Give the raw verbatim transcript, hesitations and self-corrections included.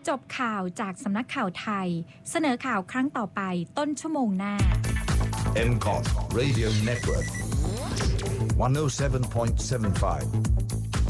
จบข่าวจากสำนักข่าวไทยเสนอข่าวครั้งต่อไปต้นชั่วโมงหน้าเอ็ม ซี โอ ที Radio Network หนึ่งศูนย์เจ็ดจุดเจ็ดห้า